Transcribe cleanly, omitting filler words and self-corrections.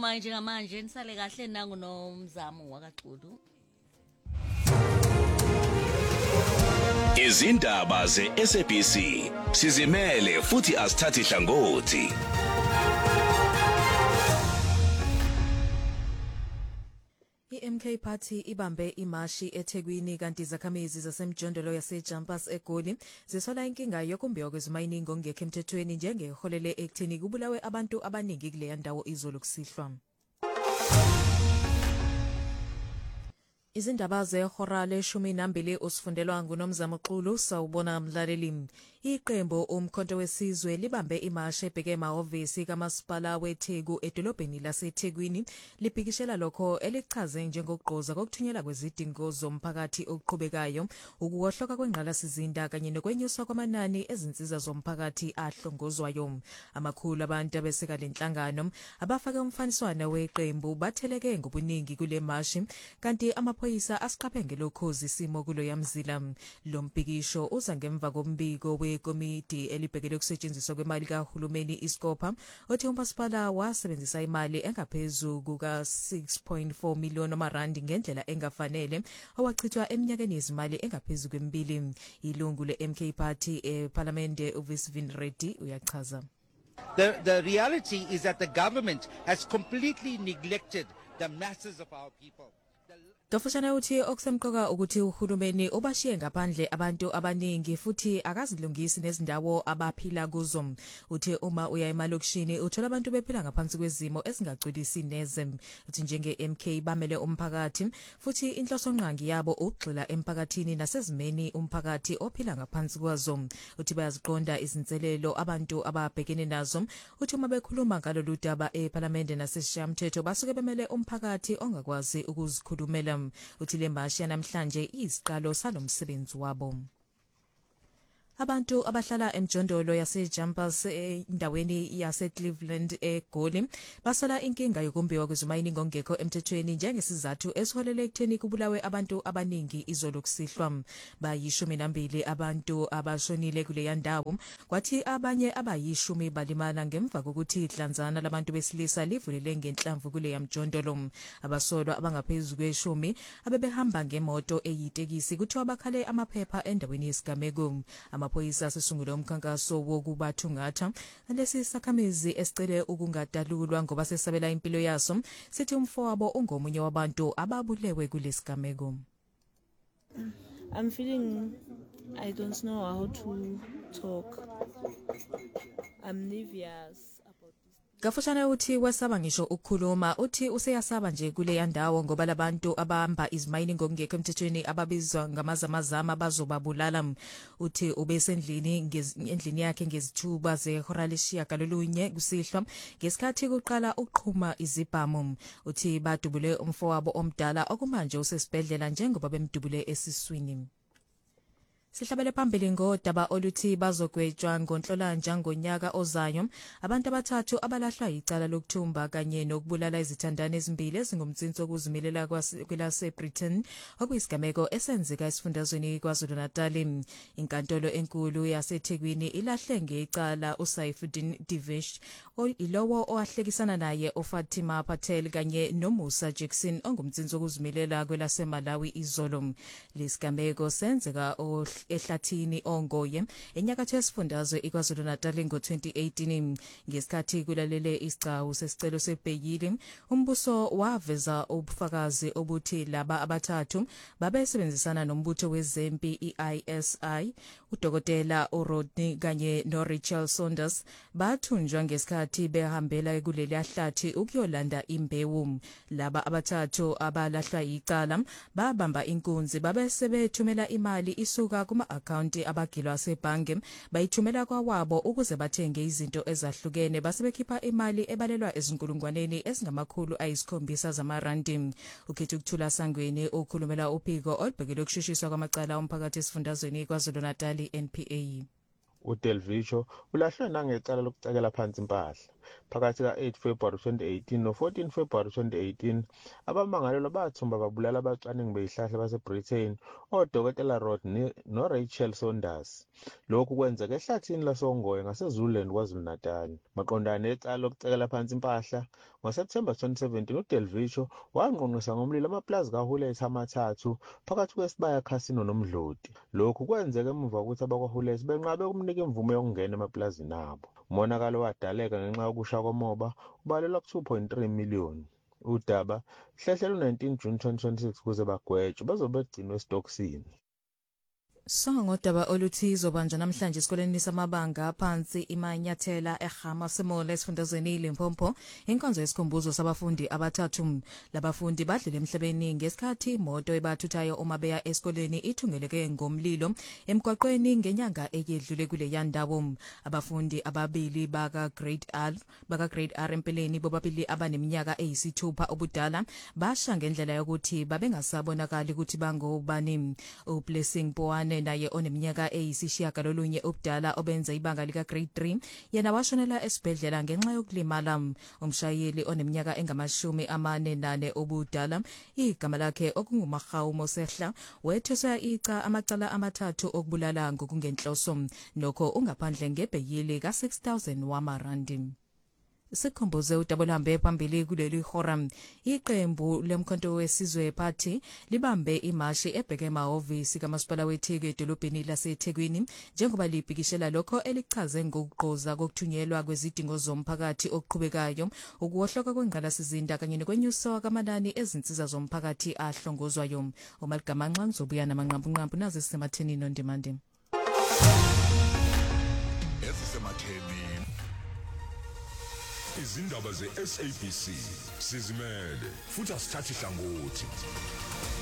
manje ngamanje nisale kahle nangu nomzamo wakaXulu. Izindaba ze-SABC sizimele futhi asithathi hlangothi. I-MK Party ibambe imashi eThekwini kanti izakhamizi zasemjondolo yaseJampus eGoli zisola inkinga yokumbiwa kwezimayini ngokungekho emthethweni njengeholele ekutheni kubulawe abantu abaningi kuleya ndawo izolo kusihlwa. Izindaba zehora le-12 usifundelwa nguNomzamo Xulu sawubona mlaleli. Iqembu umkhonto wesizwe libambe imashi ebheke emahhovisi kamasipala weTheku edolobheni laseThekwini libhikishela lokho elichaze njengokugqoza kokuthunyelwa kwezidingo zomphakathi okuqhubekayo, ukuwohloka kwengqalasizinda kanye nokwenyuswa kwamanani ezinsiza zomphakathi ahlongozwayo. Amakhulu abantu abeseka lenhlangano abafake umfaniswano weqembu batheleke ngobuningi kule mashi kanti amaphoyisa asiqaphe ngelokhozi isimo kulo yamzila. Lo mbhikisho uza ngemva kombiko wekomiti elibhekele ukusetshenziswa kwemali kahulumeni iScopa othi umasipala wasebenzisa imali engaphezu kuka 6.4 million amarandi ngendlela engafanele owachithwa eminyakeni yezimali engaphezu kwembili. Ilungu le-MK Party eParliamente uVisvin Reddy uyachaza. The reality is that the government has completely neglected the masses of our people. Dofushana uthi okusemqoka ukuthi uhulumeni ubashiye ngaphandle abantu abaningi futhi akazilungisi nezindawo abaphila kuzo. Uthi uma uya emalokishini uthola abantu bephila ngaphansi kwezimo ezingagcwelisi neze. Uthi njenge-MK bamele umphakathi futhi inhloso nqangi yabo ukugxila emphakathini nasezimeni umphakathi ophila ngaphansi kwazo. Uthi bayaziqonda izinselelo abantu ababhekene nazo. Uthi uma bekhuluma ngalolu daba eParliamente nasesishamthetho basuke bemele umphakathi ongakwazi ukuzikhulumela. Uthi le mashi yanamhlanje isiqalo salomsebenzi wabo. Abantu abahlala emjondolo yaseJampus endaweni yaseCleveland eGoli basola inkinga yokumbiwa kwezimayini ngokungekho emthethweni njengesizathu esiholele ekutheni kubulawe abantu abaningi izolo kusihlwa. Bayi12 abantu abashonile kuleya ndawo kwathi abanye abayi10 balimala ngemva kokuthi ihlanzana labantu besilisa livulele ngenhlamvu kuleya mjondolo. Abasolwa abangaphezulu kwe10 abebehamba ngemoto eyitekisi kuthiwa bakhale amaphepha endaweni yesigameko. Amaphoyisa asesungule umkhankaso wokubathungatha lesi sakhamizi esicele ukungadalulwa ngoba sesabela impilo yaso sithi umfowabo ungomunye wabantu ababulewe kulesigameko. I'm feeling I don't know how to talk. I'm nervous about this. Gafushana uthi wesaba ngisho ukukhuluma uthi useyasaba nje kuleya ndawo ngoba labantu abahamba izimayini ngokungekho emthethweni ababizwa ngamazamazama bazobabulala. Uthi ubesendlini yakhe ngezithuba zehora le-9 kusihlwa ngesikhathi kuqala uqhuma izibhamu. Uthi badubule umfowabo omdala okumanje usesibhedlela njengoba bemdubule esiswini. Sihlabele phambili ngodaba oluthi bazogwetshwa ngoNhlolanja ngonyaka ozayo abantu abathathu abalahlwa icala lokuthumba kanye nokubulala izithandani ezimbili ezingumtsinso okuzimilela kwelaseBritain okuyisigameko esenzeka esifundazweni KwaZulu-Natal. Inkantolo enkulu yaseThekwini ilahle ngecala uSaifuddin Divish ilowo owahlekisana naye uFatima Patel kanye noMusa Jackson ongumtsinso okuzimilela kwelaseMalawi izolo. Lesigameko senzeka ehlathini ongoye enyakatho yesifundazwe iKwaZulu-Natal ngo-2018. Ngesikhathi kulalele isicelo sesicelo sebhekile umbuso waveza ubufakazi obuthi laba abathathu babesebenzisana nombutho wezempi iISI udokotela uRodney kanye noRachel Saunders bathunjwa ngesikhathi behambela kuleli ahlathi ukuyolanda imbewu. Laba abathathu abalahlwa icala babamba inkunzi babesebethumela imali isuka kuma-akhawunti abagilwa sebhange bayithumela kwawabo ukuze bathenge izinto ezahlukene basebekhipha imali ebalelwa ezinkulungwaneni ezingama700 zamarandi. Ukhetha ukuthula Sangweni okhulumela uphiko olubhekele ukushushiswa kwamacala omphakathi esifundazweni KwaZulu-Natal NPA. uDelvicho ulahlwe nangecala lokucekela phansi impahla. phakathi ka-8 February 2018 no-14 February 2018 abamangalelwa bathumba babulala abacwaningi beyihlahla baseBritain odokotela Rod noRachel Saunders. Lokhu kwenzeka ehlathini laseOngoye ngaseZululand KwaZulu-Natal. Maqondana necala lokucekela phansi impahla ngoSeptember 2017 uDelvicho wanqunqisa ngomlilo amaplazi kaHulet amathathu phakathi kwesibaya Casino noMdloti. Lokhu kwenzeka emuva kokuthi abakwaHulet benqabe ukumnika imvume yokungena emaplazini abo. Umonakalo wadaleka ngenxa yokusha komoba ubalelwa ku-2.3 million. Udaba luhlehlela u-19 June 2026 ukuze bagwetshwe bazobe begcinwe esitokisini. Songodaba oluthizo banje namhlanje esikoleni samabanga aphansi imanyathela eGama Semole esifundazweni Limpopo inkonzo yesikhumbuzo sabafundi abathathu. Labafundi badlule emhlabeni ngesikhathi imoto ebathuthayo uma beya esikoleni ithungeleke ngomlilo emgwaqweni ngenyanga eyedlule kule yandawo. Abafundi ababili baka grade R empeleni bobabili abaneminyaka eyisithupha obudala basha ngendlela yokuthi babengasabonakali ukuthi bangobani. uBlessing Powane naye oneminyaka eyisishiyagalolunye obudala obenza ibanga lika grade 3 yena washonela esibhedlela ngenxa yokulimala. Umshayeli oneminyaka engamashumi 48 obudala igama lakhe okunguMahawu Mosehla wetheswa ica amacala amathathu okubulala ngokungenhloso nokho ungaphandle ngebheyili ka$6,000 wamarandi. Sikhumbuze udabulambe phambili kuleli hora iqembu lemkhonto wesizwe party libambe imashi ebheke emahhovisi kamasipala weTheku edolobheni laseThekwini njengoba libhikishela lokho elichaze ngokugqoza kokuthunyelwa kwezidingo zomphakathi okuqhubekayo ukuwohloka kwengqalasizinda kanye nokwenyusa kamanani ezinsiza zomphakathi ahlongozwayo. Omaligamanxa ngizobuya namanqampunqampu nazi sisematheni nondimande. Izindaba ze-SABC sizimele futhi asithathi hlangothi.